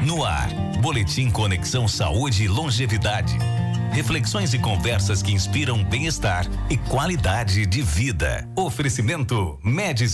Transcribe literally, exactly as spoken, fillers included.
No ar, Boletim Conexão Saúde e Longevidade. Reflexões e conversas que inspiram bem-estar e qualidade de vida. Oferecimento Médicos